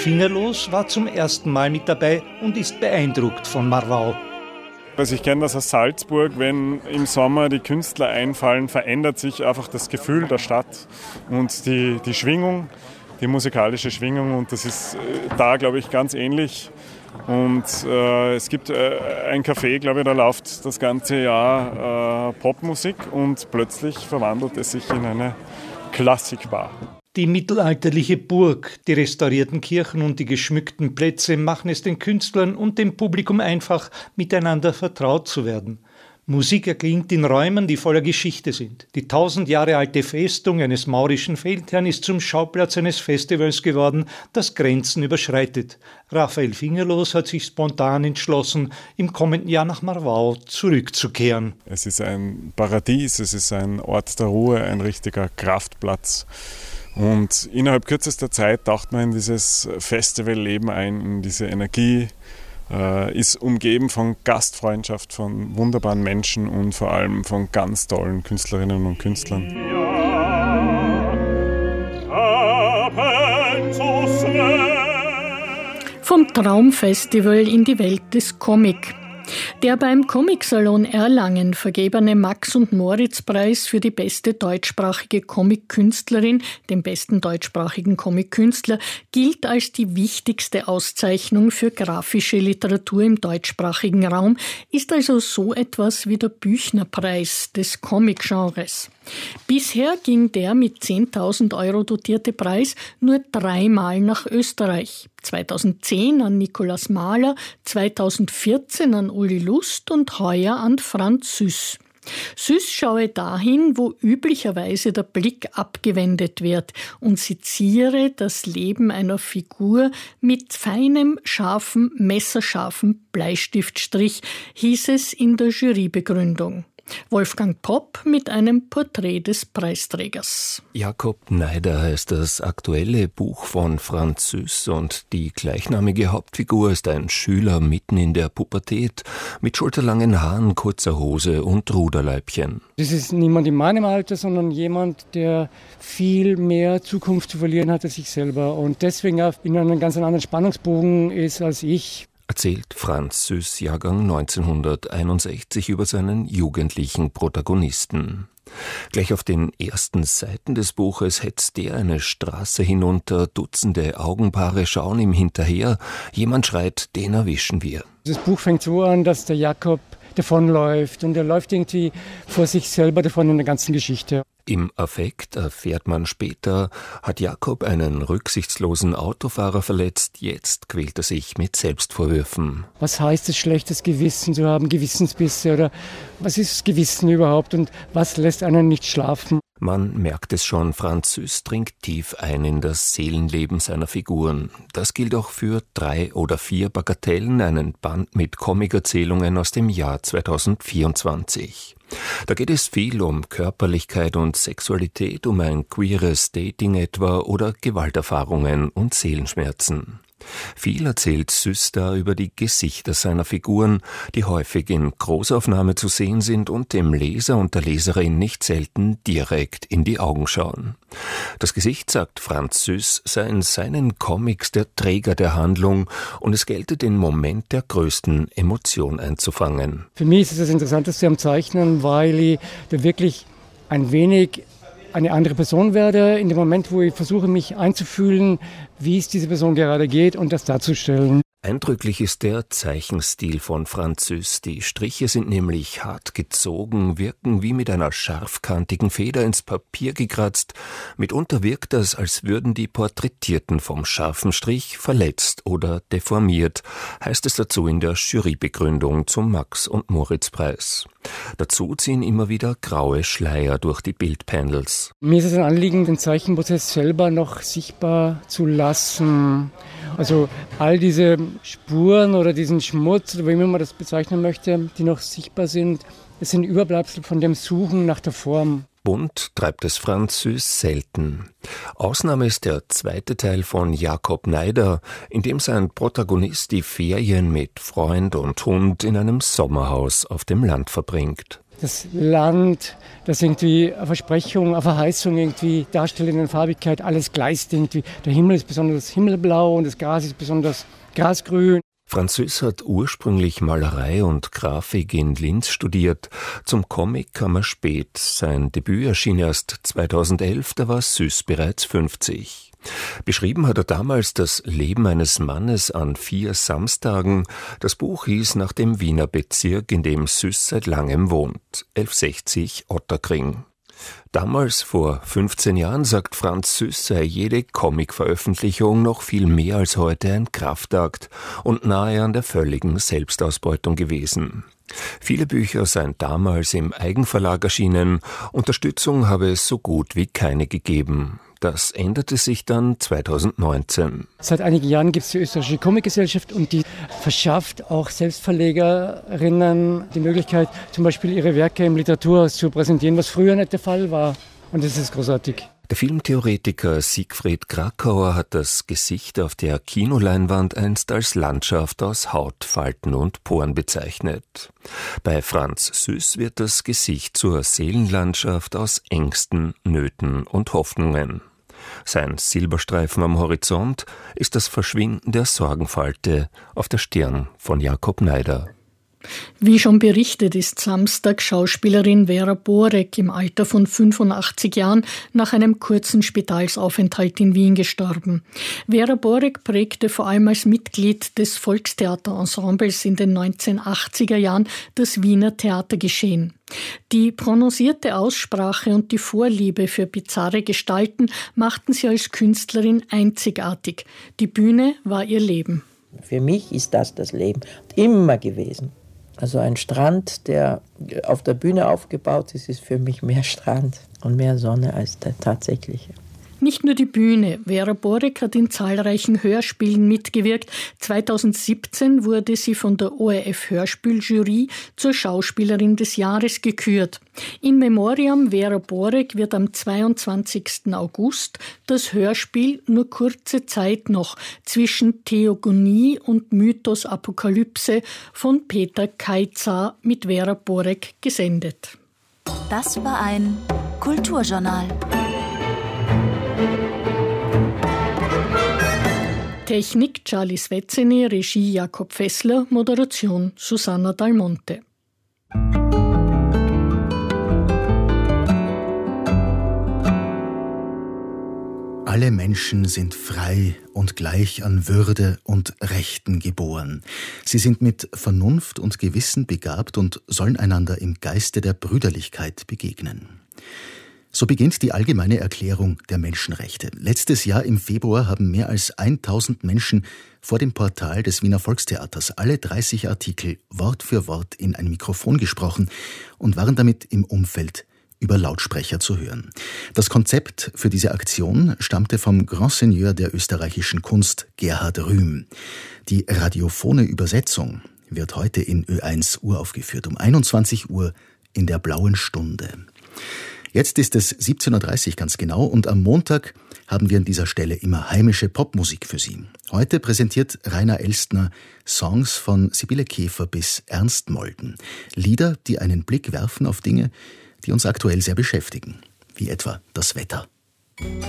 Fingerlos war zum ersten Mal mit dabei und ist beeindruckt von Marwau. Also ich kenne das aus Salzburg, wenn im Sommer die Künstler einfallen, verändert sich einfach das Gefühl der Stadt und die Schwingung, die musikalische Schwingung, und das ist da, glaube ich, ganz ähnlich. Und es gibt ein Café, glaube ich, da läuft das ganze Jahr Popmusik und plötzlich verwandelt es sich in eine Klassikbar. Die mittelalterliche Burg, die restaurierten Kirchen und die geschmückten Plätze machen es den Künstlern und dem Publikum einfach, miteinander vertraut zu werden. Musik erklingt in Räumen, die voller Geschichte sind. Die 1000 Jahre alte Festung eines maurischen Feldherrn ist zum Schauplatz eines Festivals geworden, das Grenzen überschreitet. Raphael Fingerlos hat sich spontan entschlossen, im kommenden Jahr nach Marwau zurückzukehren. Es ist ein Paradies, es ist ein Ort der Ruhe, ein richtiger Kraftplatz. Und innerhalb kürzester Zeit taucht man in dieses Festivalleben ein, in diese Energie, ist umgeben von Gastfreundschaft, von wunderbaren Menschen und vor allem von ganz tollen Künstlerinnen und Künstlern. Vom Traumfestival in die Welt des Comic. Der beim Comicsalon Erlangen vergebene Max- und Moritz-Preis für die beste deutschsprachige Comic-Künstlerin, den besten deutschsprachigen Comic-Künstler, gilt als die wichtigste Auszeichnung für grafische Literatur im deutschsprachigen Raum, ist also so etwas wie der Büchner-Preis des Comic-Genres. Bisher ging der mit 10.000 € dotierte Preis nur 3-mal nach Österreich. 2010 an Nikolaus Mahler, 2014 an Uli Lust und heuer an Franz Süß. Süß schaue dahin, wo üblicherweise der Blick abgewendet wird, und seziere das Leben einer Figur mit feinem, scharfen, messerscharfen Bleistiftstrich, hieß es in der Jurybegründung. Wolfgang Popp mit einem Porträt des Preisträgers. Jakob Neider heißt das aktuelle Buch von Franz Süß, und die gleichnamige Hauptfigur ist ein Schüler mitten in der Pubertät mit schulterlangen Haaren, kurzer Hose und Ruderleibchen. Das ist niemand in meinem Alter, sondern jemand, der viel mehr Zukunft zu verlieren hat als ich selber und deswegen auch in einem ganz anderen Spannungsbogen ist als ich. Erzählt Franz Süß, Jahrgang 1961, über seinen jugendlichen Protagonisten. Gleich auf den ersten Seiten des Buches hetzt er eine Straße hinunter, Dutzende Augenpaare schauen ihm hinterher, jemand schreit, den erwischen wir. Das Buch fängt so an, dass der Jakob davonläuft und er läuft irgendwie vor sich selber davon in der ganzen Geschichte. Im Affekt, erfährt man später, hat Jakob einen rücksichtslosen Autofahrer verletzt. Jetzt quält er sich mit Selbstvorwürfen. Was heißt es, schlechtes Gewissen zu haben, Gewissensbisse, oder was ist Gewissen überhaupt und was lässt einen nicht schlafen? Man merkt es schon, Franz Süß dringt tief ein in das Seelenleben seiner Figuren. Das gilt auch für 3 oder 4 Bagatellen, einen Band mit Comic-Erzählungen aus dem Jahr 2024. Da geht es viel um Körperlichkeit und Sexualität, um ein queeres Dating etwa oder Gewalterfahrungen und Seelenschmerzen. Viel erzählt Süß da über die Gesichter seiner Figuren, die häufig in Großaufnahme zu sehen sind und dem Leser und der Leserin nicht selten direkt in die Augen schauen. Das Gesicht, sagt Franz Süß, sei in seinen Comics der Träger der Handlung und es gelte, den Moment der größten Emotion einzufangen. Für mich ist es das Interessanteste am Zeichnen, weil ich da wirklich ein wenig eine andere Person werde, in dem Moment, wo ich versuche, mich einzufühlen, wie es dieser Person gerade geht und das darzustellen. Eindrücklich ist der Zeichenstil von Franz Süß. Die Striche sind nämlich hart gezogen, wirken wie mit einer scharfkantigen Feder ins Papier gekratzt. Mitunter wirkt das, als würden die Porträtierten vom scharfen Strich verletzt oder deformiert, heißt es dazu in der Jurybegründung zum Max- und Moritz-Preis. Dazu ziehen immer wieder graue Schleier durch die Bildpanels. Mir ist es ein Anliegen, den Zeichenprozess selber noch sichtbar zu lassen. Also all diese Spuren oder diesen Schmutz, oder wie immer man das bezeichnen möchte, die noch sichtbar sind, es sind Überbleibsel von dem Suchen nach der Form. Bunt treibt es Franz Süß selten. Ausnahme ist der zweite Teil von Jakob Neider, in dem sein Protagonist die Ferien mit Freund und Hund in einem Sommerhaus auf dem Land verbringt. das Land, das irgendwie eine Versprechung, eine Verheißung irgendwie darstellt in der Farbigkeit, alles gleist irgendwie. Der Himmel ist besonders himmelblau und das Gras ist besonders grasgrün. Franz Süss hat ursprünglich Malerei und Grafik in Linz studiert. Zum Comic kam er spät. Sein Debüt erschien erst 2011, da war Süss bereits 50. Beschrieben hat er damals das Leben eines Mannes an 4 Samstagen. Das Buch hieß nach dem Wiener Bezirk, in dem Süss seit langem wohnt, 1160 Otterkring. Damals, vor 15 Jahren, sagt Franz Süss, sei jede Comic-Veröffentlichung noch viel mehr als heute ein Kraftakt und nahe an der völligen Selbstausbeutung gewesen. Viele Bücher seien damals im Eigenverlag erschienen, Unterstützung habe es so gut wie keine gegeben. Das änderte sich dann 2019. Seit einigen Jahren gibt es die Österreichische Comicgesellschaft und die verschafft auch Selbstverlegerinnen die Möglichkeit, zum Beispiel ihre Werke im Literaturhaus zu präsentieren, was früher nicht der Fall war. Und das ist großartig. Der Filmtheoretiker Siegfried Krakauer hat das Gesicht auf der Kinoleinwand einst als Landschaft aus Haut, Falten und Poren bezeichnet. Bei Franz Süss wird das Gesicht zur Seelenlandschaft aus Ängsten, Nöten und Hoffnungen. Sein Silberstreifen am Horizont ist das Verschwinden der Sorgenfalte auf der Stirn von Jakob Neider. Wie schon berichtet, ist Samstag Schauspielerin Vera Borek im Alter von 85 Jahren nach einem kurzen Spitalsaufenthalt in Wien gestorben. Vera Borek prägte vor allem als Mitglied des Volkstheaterensembles in den 1980er Jahren das Wiener Theatergeschehen. Die prononcierte Aussprache und die Vorliebe für bizarre Gestalten machten sie als Künstlerin einzigartig. Die Bühne war ihr Leben. Für mich ist das Leben immer gewesen. Also ein Strand, der auf der Bühne aufgebaut ist, ist für mich mehr Strand und mehr Sonne als der tatsächliche. Nicht nur die Bühne. Vera Borek hat in zahlreichen Hörspielen mitgewirkt. 2017 wurde sie von der ORF-Hörspieljury zur Schauspielerin des Jahres gekürt. In Memoriam Vera Borek wird am 22. August das Hörspiel Nur kurze Zeit noch zwischen Theogonie und Mythos Apokalypse von Peter Kaizar mit Vera Borek gesendet. Das war ein Kulturjournal. Technik Charlie Svezzini, Regie Jakob Fessler, Moderation Susanna Dalmonte. Alle Menschen sind frei und gleich an Würde und Rechten geboren. Sie sind mit Vernunft und Gewissen begabt und sollen einander im Geiste der Brüderlichkeit begegnen. So beginnt die allgemeine Erklärung der Menschenrechte. Letztes Jahr im Februar haben mehr als 1000 Menschen vor dem Portal des Wiener Volkstheaters alle 30 Artikel Wort für Wort in ein Mikrofon gesprochen und waren damit im Umfeld über Lautsprecher zu hören. Das Konzept für diese Aktion stammte vom Grand Seigneur der österreichischen Kunst Gerhard Rühm. Die radiophone Übersetzung wird heute in Ö1 uraufgeführt, um 21 Uhr in der Blauen Stunde. Jetzt ist es 17.30 Uhr ganz genau und am Montag haben wir an dieser Stelle immer heimische Popmusik für Sie. Heute präsentiert Rainer Elstner Songs von Sibylle Käfer bis Ernst Molden. Lieder, die einen Blick werfen auf Dinge, die uns aktuell sehr beschäftigen, wie etwa das Wetter.